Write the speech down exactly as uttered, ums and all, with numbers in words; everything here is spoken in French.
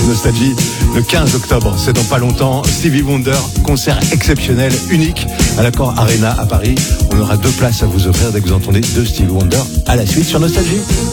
Nostalgie le quinze octobre. C'est dans pas longtemps. Stevie Wonder, concert exceptionnel, unique à l'Accor Arena à Paris. On aura deux places à vous offrir dès que vous entendez deux Stevie Wonder à la suite sur Nostalgie.